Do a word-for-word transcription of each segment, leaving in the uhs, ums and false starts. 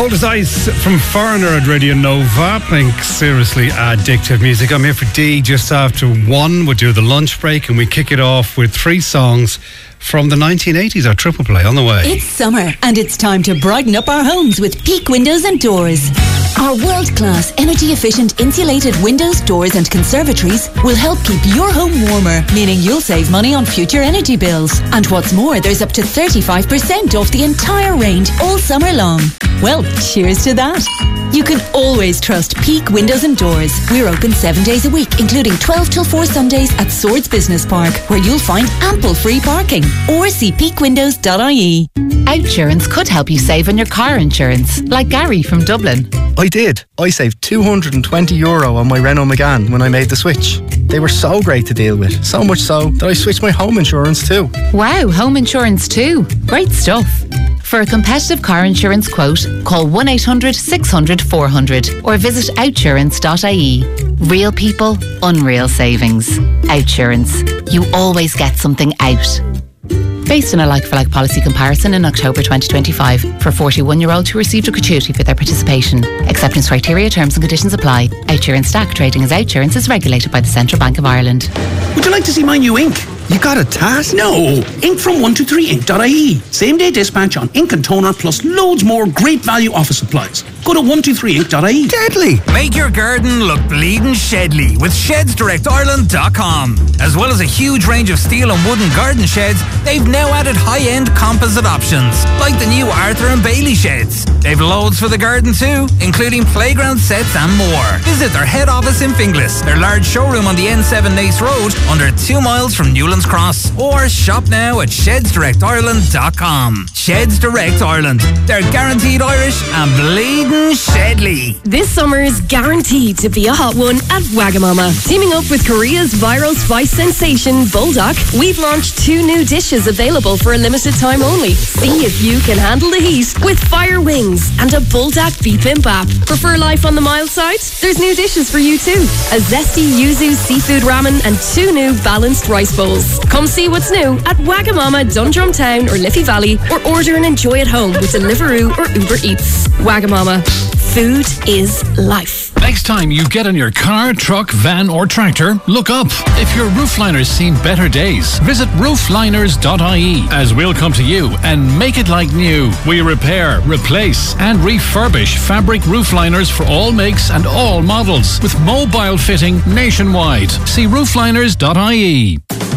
Cold as Ice from Foreigner at Radio Nova, playing seriously addictive music. I'm here for D just after one. We'll do the lunch break and we kick it off with three songs from the nineteen eighties, our triple play on the way. It's summer and it's time to brighten up our homes with Peak Windows and Doors. Our world-class, energy-efficient insulated windows, doors and conservatories will help keep your home warmer, meaning you'll save money on future energy bills. And what's more, there's up to thirty-five percent off the entire range all summer long. Well, cheers to that. You can always trust Peak Windows and Doors. We're open seven days a week, including twelve till four Sundays at Swords Business Park, where you'll find ample free parking. Or see peak windows dot I E. Outsurance could help you save on your car insurance, like Gary from Dublin. I did. I saved two hundred twenty euro on my Renault Megane when I made the switch. They were so great to deal with, so much so that I switched my home insurance too. Wow, home insurance too. Great stuff. For a competitive car insurance quote, call one eight hundred six hundred four hundred or visit outsurance dot I E. Real people, unreal savings. Outsurance. You always get something out. Based on a like-for-like policy comparison in October twenty twenty-five for forty-one-year-olds who received a gratuity for their participation. Acceptance criteria, terms and conditions apply. Outsurance Stack trading as Outsurance is regulated by the Central Bank of Ireland. Would you like to see my new ink? You got a task? No, ink from one two three ink dot I E. Same day dispatch on ink and toner plus loads more great value office supplies. Go to one two three ink dot I E. Deadly! Make your garden look bleeding shedly with sheds direct ireland dot com. As well as a huge range of steel and wooden garden sheds, they've now added high-end composite options, like the new Arthur and Bailey sheds. They've loads for the garden too, including playground sets and more. Visit their head office in Finglas, their large showroom on the N seven Nace Road, under two miles from Newlands Cross, or shop now at sheds direct ireland dot com. Sheds Direct Ireland. They're guaranteed Irish and bleeding shedly. This summer's guaranteed to be a hot one at Wagamama. Teaming up with Korea's viral spice sensation Buldak, we've launched two new dishes available for a limited time only. See if you can handle the heat with fire wings and a Buldak bibimbap. Prefer life on the mild side? There's new dishes for you too. A zesty yuzu seafood ramen and two new balanced rice bowls. Come see what's new at Wagamama, Dundrum Town or Liffey Valley, or order and enjoy at home with Deliveroo or Uber Eats. Wagamama. Food is life. Next time you get in your car, truck, van or tractor, look up. If your roof liner's seen better days, visit roof liners dot I E, as we'll come to you and make it like new. We repair, replace and refurbish fabric roof liners for all makes and all models, with mobile fitting nationwide. See roof liners dot I E.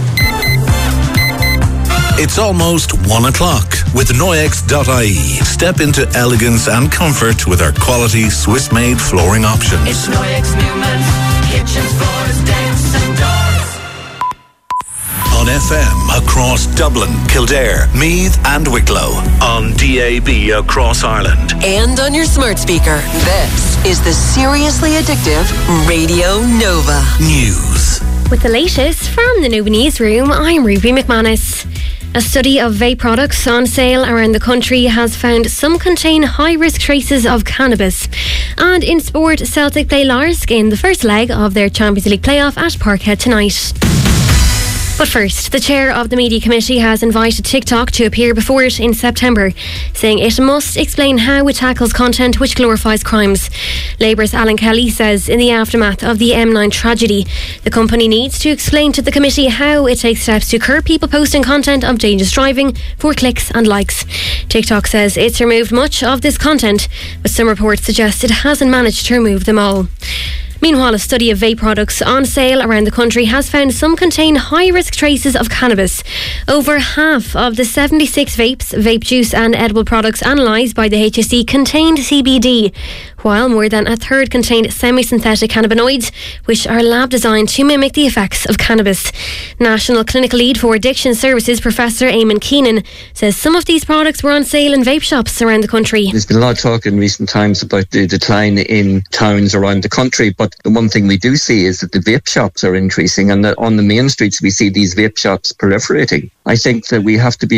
It's almost one o'clock with Noyex dot I E. Step into elegance and comfort with our quality Swiss-made flooring options. It's Noyex Newman, kitchens, floors, decks and doors. On F M across Dublin, Kildare, Meath and Wicklow. On D A B across Ireland. And on your smart speaker. This is the Seriously Addictive Radio Nova. News. With the latest from the Nova Newsroom, I'm Ruby McManus. A study of vape products on sale around the country has found some contain high-risk traces of cannabis. And in sport, Celtic play Larsk in the first leg of their Champions League playoff at Parkhead tonight. But first, the chair of the Media Committee has invited TikTok to appear before it in September, saying it must explain how it tackles content which glorifies crimes. Labour's Alan Kelly says in the aftermath of the M nine tragedy, the company needs to explain to the committee how it takes steps to curb people posting content of dangerous driving for clicks and likes. TikTok says it's removed much of this content, but some reports suggest it hasn't managed to remove them all. Meanwhile, a study of vape products on sale around the country has found some contain high-risk traces of cannabis. Over half of the seventy-six vapes, vape juice and edible products analysed by the H S E contained C B D, while more than a third contained semi-synthetic cannabinoids, which are lab-designed to mimic the effects of cannabis. National Clinical Lead for Addiction Services, Professor Eamon Keenan, says some of these products were on sale in vape shops around the country. There's been a lot of talk in recent times about the decline in towns around the country, but the one thing we do see is that the vape shops are increasing, and that on the main streets we see these vape shops proliferating. I think that we have to be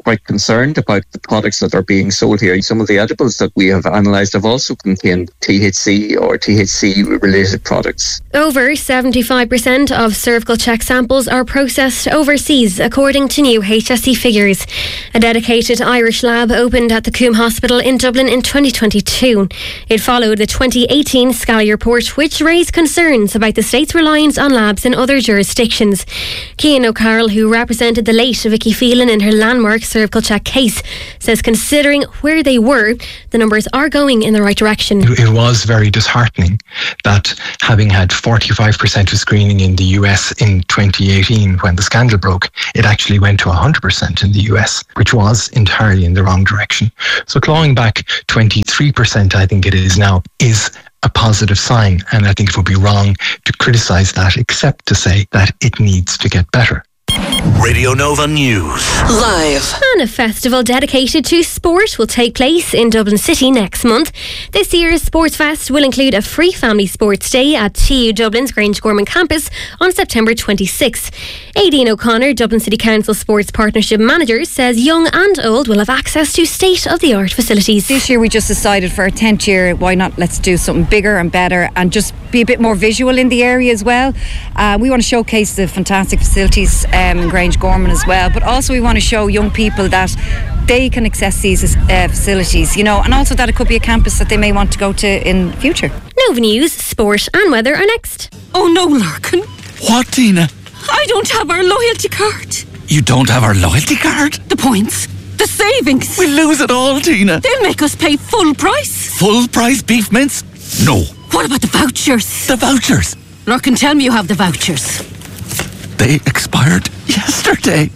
quite concerned about the products that are being sold here. Some of the edibles that we have analysed have also contained T H C or T H C-related products. Over seventy-five percent of cervical check samples are processed overseas, according to new H S E figures. A dedicated Irish lab opened at the Coombe Hospital in Dublin in twenty twenty-two. It followed the twenty eighteen Scally report, which raised concerns about the state's reliance on labs in other jurisdictions. Cian O'Carroll, who represented the late Vicky Phelan in her landmark cervical check case, says considering where they were, the numbers are going in the right direction. It was very disheartening that, having had forty-five percent of screening in the U S in twenty eighteen when the scandal broke, it actually went to one hundred percent in the U S, which was entirely in the wrong direction. So clawing back twenty-three percent, I think it is now, is a positive sign, and I think it would be wrong to criticise that, except to say that it needs to get better. Radio Nova News. Live. And a festival dedicated to sport will take place in Dublin City next month. This year's Sports Fest will include a free family sports day at T U Dublin's Grangegorman campus on September twenty-sixth. Aideen O'Connor, Dublin City Council Sports Partnership Manager, says young and old will have access to state-of-the-art facilities. This year we just decided for our tenth year, why not let's do something bigger and better and just be a bit more visual in the area as well. Uh, we want to showcase the fantastic facilities um, in Grangegorman as well, but also we want to show young people that they can access these uh, facilities, you know, and also that it could be a campus that they may want to go to in the future. Nova News, sport and weather are next. Oh no, Larkin. What, Tina? I don't have our loyalty card. You don't have our loyalty card? The points, the savings. We'll lose it all, Tina. They'll make us pay full price. Full price beef mince? No. What about the vouchers? The vouchers? Larkin, tell me you have the vouchers. They expired yesterday.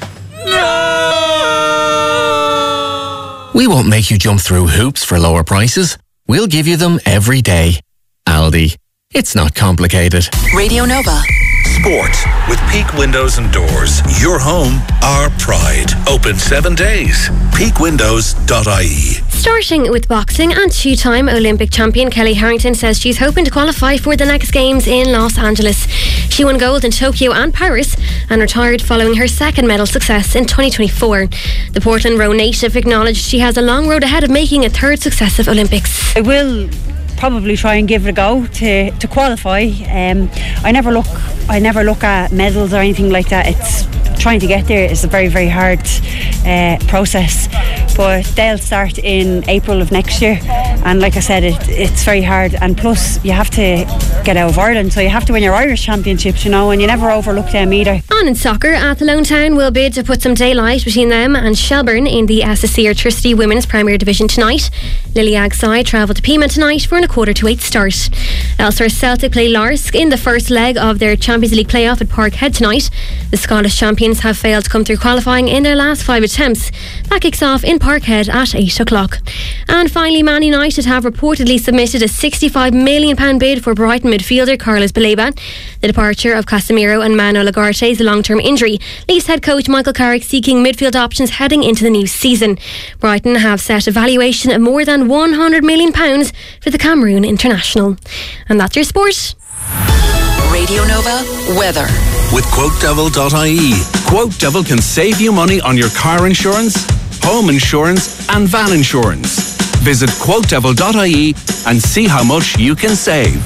No! We won't make you jump through hoops for lower prices. We'll give you them every day. Aldi. It's not complicated. Radio Nova. Sport with Peak Windows and Doors. Your home, our pride. Open seven days. peak windows dot I E. Starting with boxing, and two-time Olympic champion Kelly Harrington says she's hoping to qualify for the next Games in Los Angeles. She won gold in Tokyo and Paris and retired following her second medal success in twenty twenty-four. The Portland Road native acknowledged she has a long road ahead of making a third successive Olympics. I will probably try and give it a go to, to qualify. Um, I never look I never look at medals or anything like that. It's trying to get there is a very very hard uh, process, but they'll start in April of next year, and like I said, it, it's very hard, and plus you have to get out of Ireland, so you have to win your Irish championships, you know, and you never overlook them either. On in soccer, Athlone Town will bid to put some daylight between them and Shelburne in the S S C Airtricity Women's Premier Division tonight. Liliag side travel to Pima tonight for a quarter to eight start. Elsewhere, Celtic play Larsk in the first leg of their Champions League playoff at Parkhead tonight. The Scottish champions have failed to come through qualifying in their last five attempts. That kicks off in Parkhead at eight o'clock. And finally, Man United have reportedly submitted a sixty-five million pounds bid for Brighton midfielder Carlos Baleba. The departure of Casemiro and Manuel Ugarte's long-term injury leaves head coach Michael Carrick seeking midfield options heading into the new season. Brighton have set a valuation of more than one hundred million pounds for the Cameroon international. And that's your sport. Radio Nova weather. With quote devil dot I E. QuoteDevil can save you money on your car insurance, home insurance and van insurance. Visit quote devil dot I E and see how much you can save.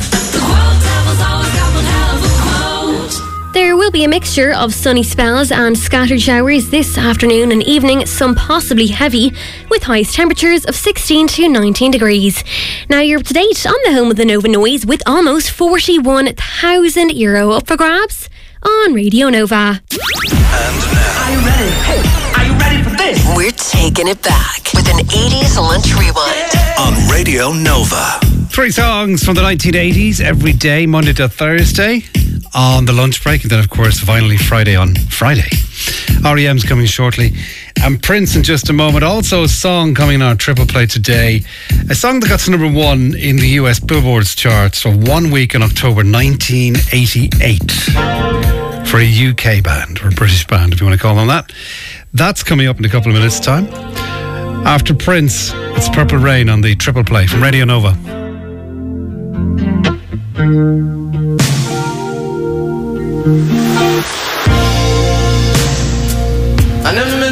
There will be a mixture of sunny spells and scattered showers this afternoon and evening, some possibly heavy, with highest temperatures of sixteen to nineteen degrees. Now you're up to date on the home of the Nova Noise with almost forty-one thousand euro up for grabs on Radio Nova. And now. Are you ready? Hey, are you ready for this? We're taking it back with an eighties lunch rewind. On Radio Nova. Three songs from the nineteen eighties every day, Monday to Thursday on the lunch break, and then of course Finally Friday on Friday. R E M's coming shortly, and Prince in just a moment. Also a song coming on our triple play today, a song that got to number one in the U S Billboard's charts for one week in October nineteen eighty-eight for a U K band, or a British band if you want to call them that. That's coming up in a couple of minutes time. After Prince, it's Purple Rain on the triple play from Radio Nova. I never